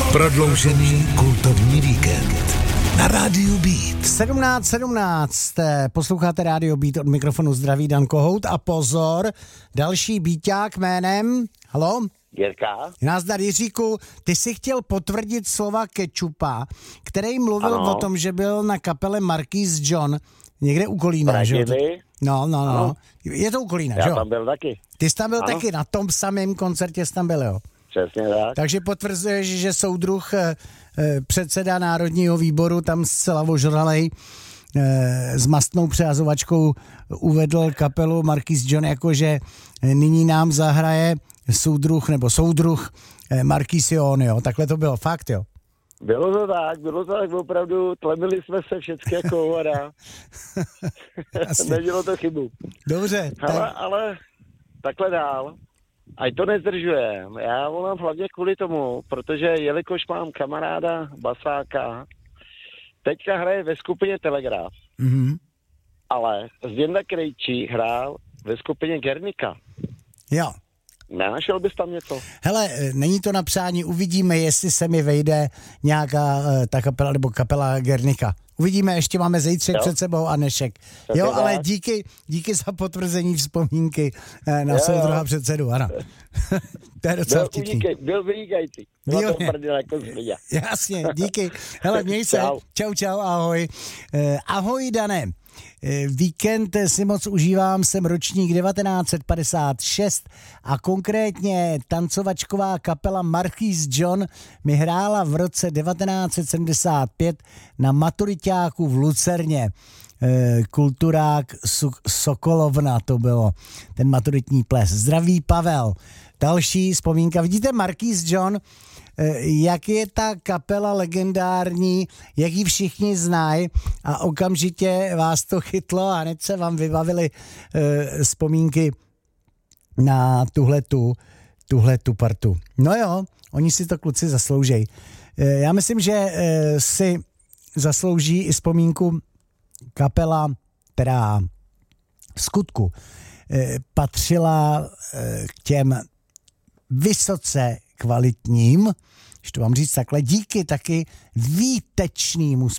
Prodloužený kultovní víkend na Rádiu Beat. 17:17. Posloucháte Rádio Beat, od mikrofonu zdraví Dan Kohout a pozor, další beaták jménem, halo? Jirka. Nazdar Jiříku, ty jsi chtěl potvrdit slova Kečupa, který mluvil o tom, že byl na kapele Marquis John někde u Kolína, že jo? No. Je to u Kolína, že jo? Já tam byl taky. Ty jsi tam byl taky, na tom samém koncertě jsi tam byl, jo? Přesně tak. Takže potvrzuješ, že soudruh předseda Národního výboru tam zcela ožralej s mastnou přehazovačkou uvedl kapelu Marquis John, jakože nyní nám zahraje soudruh Marquis John, jo? Takhle to bylo, fakt, jo? Bylo to tak, opravdu, tlemili jsme se všichni jako hovada. Nedělo to chybu. Dobře. Ale takhle dál. Ať to nezdržuje. Já volám hlavně kvůli tomu, protože jelikož mám kamaráda Basáka, teďka hraje ve skupině Telegraf. Ale Zděnda Krejčí hrál ve skupině Gernika. Jo. Nenašel bys tam něco? Hele, není to na přání, uvidíme, jestli se mi vejde nějaká ta kapela nebo kapela Gernika. Uvidíme, ještě máme zítřek před sebou a dnešek. Jo, ale díky za potvrzení vzpomínky na soudruha předsedu, ano. To je docela vtipný. Byl vynikající. Byla to prdel jako zvíja. Jasně, díky. Hele, měj se. Čau, ahoj. Ahoj, Dané. Víkend si moc užívám, jsem ročník 1956 a konkrétně tancovačková kapela Marquis John mi hrála v roce 1975 na maturiťáku v Lucerně. Kulturák Sokolovna to bylo, ten maturitní ples. Zdraví Pavel. Další vzpomínka. Vidíte, Marquis John, jak je ta kapela legendární, jak ji všichni znají a okamžitě vás to chytlo a hned se vám vybavily vzpomínky na tuhletu partu. No jo, oni si to kluci zasloužejí. Já myslím, že si zaslouží i vzpomínku kapela, která v skutku patřila k těm vysoce kvalitním, když to vám říct takhle, díky taky výtečnému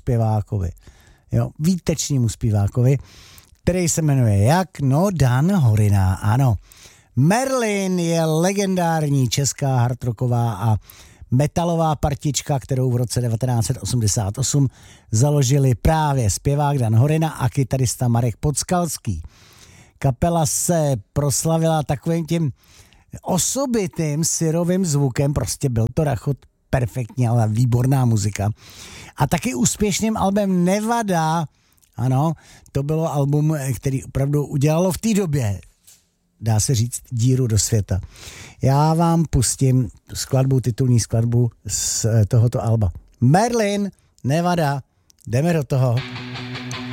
zpěvákovi, který se jmenuje jak? No, Dan Horina, ano. Merlin je legendární česká hardrocková a metalová partička, kterou v roce 1988 založili právě zpěvák Dan Horina a kytarista Marek Podskalský. Kapela se proslavila takovým tím osobitým syrovým zvukem, prostě byl to rachot perfektní, ale výborná muzika. A taky úspěšným albem Nevada, ano, to bylo album, který opravdu udělalo v té době, dá se říct, díru do světa. Já vám pustím titulní skladbu z tohoto alba. Merlin, Nevada, jdeme do toho.